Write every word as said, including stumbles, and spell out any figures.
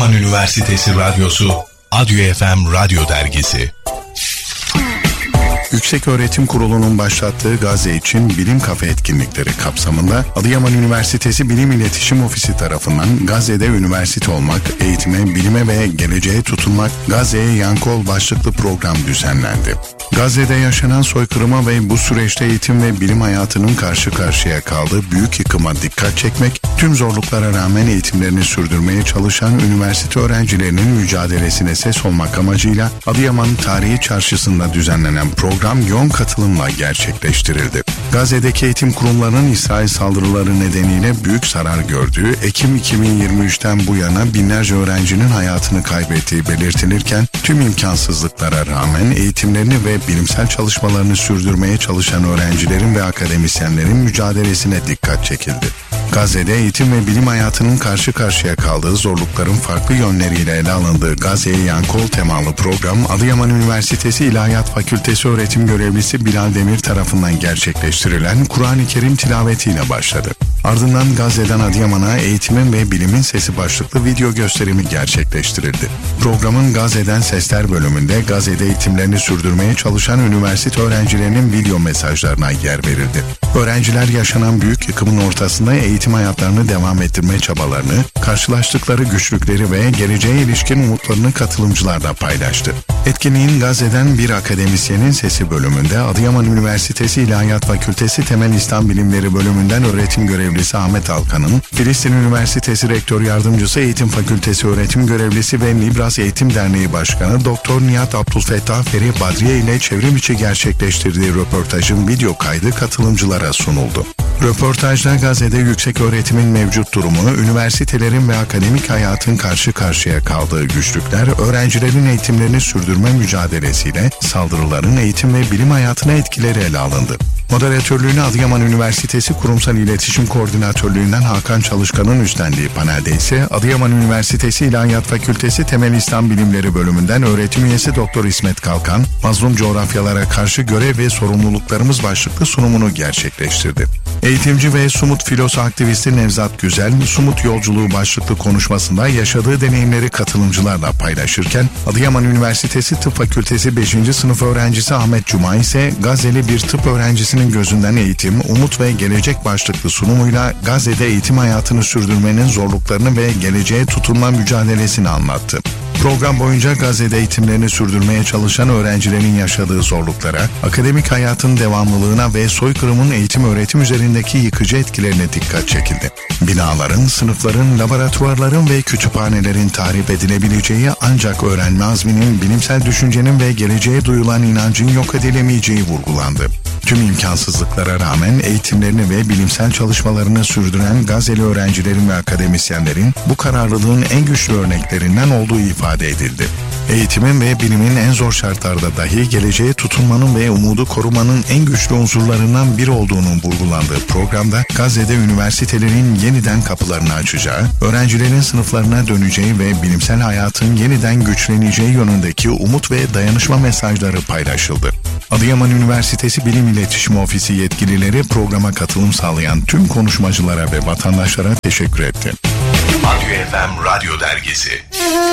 Adıyaman Üniversitesi Radyosu, Adyo F M Radyo Dergisi. Yükseköğretim Kurulu'nun başlattığı Gazze için Bilim Kafe etkinlikleri kapsamında Adıyaman Üniversitesi Bilim İletişim Ofisi tarafından Gazze'de üniversite olmak, eğitime, bilime ve geleceğe tutunmak, Gazze'ye yankı ol başlıklı program düzenlendi. Gazze'de yaşanan soykırıma ve bu süreçte eğitim ve bilim hayatının karşı karşıya kaldığı büyük yıkıma dikkat çekmek, tüm zorluklara rağmen eğitimlerini sürdürmeye çalışan üniversite öğrencilerinin mücadelesine ses olmak amacıyla Adıyaman Tarihi Çarşısı'nda düzenlenen program yoğun katılımla gerçekleştirildi. Gazze'deki eğitim kurumlarının İsrail saldırıları nedeniyle büyük zarar gördüğü, Ekim iki bin yirmi üçten bu yana binlerce öğrencinin hayatını kaybettiği belirtilirken, tüm imkansızlıklara rağmen eğitimlerini ve bilimsel çalışmalarını sürdürmeye çalışan öğrencilerin ve akademisyenlerin mücadelesine dikkat çekildi. Gazze'de eğitim ve bilim hayatının karşı karşıya kaldığı zorlukların farklı yönleriyle ele alındığı Gazze'ye yankı ol temalı program, Adıyaman Üniversitesi İlahiyat Fakültesi öğretim görevlisi Bilal Demir tarafından gerçekleştirilen Kur'an-ı Kerim tilavetiyle başladı. Ardından Gazze'den Adıyaman'a eğitimin ve bilimin sesi başlıklı video gösterimi gerçekleştirildi. Programın Gazze'den Sesler bölümünde Gazze'de eğitimlerini sürdürmeye çalışan üniversite öğrencilerinin video mesajlarına yer verildi. Öğrenciler yaşanan büyük yıkımın ortasında eğitim hayatlarını devam ettirme çabalarını, karşılaştıkları güçlükleri ve geleceğe ilişkin umutlarını katılımcılarla paylaştı. Etkinliğin Gazze'den bir akademisyenin sesi bölümünde Adıyaman Üniversitesi İlahiyat Fakültesi Temel İslam Bilimleri bölümünden öğretim görevlisi Ahmet Alkan'ın, Filistin Üniversitesi Rektör Yardımcısı Eğitim Fakültesi öğretim görevlisi ve Mibras Eğitim Derneği Başkanı Doktor Nihat Abdülfettah Feri Badriye ile çevrim içi gerçekleştirdiği röportajın video kaydı katılımcılara sunuldu. Röportajda Gazze'de yüksek öğretimin mevcut durumu, üniversitelerin ve akademik hayatın karşı karşıya kaldığı güçlükler, öğrencilerin eğitimlerini sürdürme mücadelesiyle saldırıların eğitim ve bilim hayatına etkileri ele alındı. Moderatörlüğünü Adıyaman Üniversitesi Kurumsal İletişim Koordinatörlüğü'nden Hakan Çalışkan'ın üstlendiği panelde ise Adıyaman Üniversitesi İlahiyat Fakültesi Temel İslam Bilimleri bölümünden öğretim üyesi Doktor İsmet Kalkan, mazlum coğrafyalara karşı görev ve sorumluluklarımız başlıklı sunumunu gerçekleştirdi. Eğitimci ve Sumut Filosu aktivisti Nevzat Güzel, Sumut Yolculuğu başlıklı konuşmasında yaşadığı deneyimleri katılımcılarla paylaşırken, Adıyaman Üniversitesi Tıp Fakültesi beşinci sınıf öğrencisi Ahmet Cuma ise Gazze'li bir tıp öğrencisinin gözünden eğitim, umut ve gelecek başlıklı sunumuyla Gazze'de eğitim hayatını sürdürmenin zorluklarını ve geleceğe tutunma mücadelesini anlattı. Program boyunca Gazze'de eğitimlerini sürdürmeye çalışan öğrencilerin yaşadığı zorluklara, akademik hayatın devamlılığına ve soykırımın eğitim öğretim üzerindeki yıkıcı etkilerine dikkat çekildi. Binaların, sınıfların, laboratuvarların ve kütüphanelerin tahrip edilebileceği ancak öğrenme azminin, bilimsel düşüncenin ve geleceğe duyulan inancın yok edilemeyeceği vurgulandı. Tüm imkansızlıklara rağmen eğitimlerini ve bilimsel çalışmalarını sürdüren Gazze'li öğrencilerin ve akademisyenlerin bu kararlılığın en güçlü örneklerinden olduğu ifade edildi. Eğitimin ve bilimin en zor şartlarda dahi geleceğe tutunmanın ve umudu korumanın en güçlü unsurlarından biri olduğunun vurgulandığı programda Gazze'de üniversitelerin yeniden kapılarını açacağı, öğrencilerin sınıflarına döneceği ve bilimsel hayatın yeniden güçleneceği yönündeki umut ve dayanışma mesajları paylaşıldı. Adıyaman Üniversitesi Bilim İletişim Ofisi yetkilileri programa katılım sağlayan tüm konuşmacılara ve vatandaşlara teşekkür etti. Adyo F M Radyo Dergisi.